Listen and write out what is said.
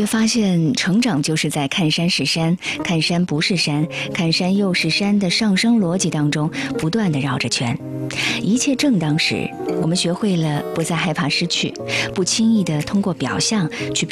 发现，成长就是在看山是山，看山不是山，看山又是山的上升逻辑当中不断地绕着圈。一切正当时，我们学会了不再害怕失去，不轻易地通过表象去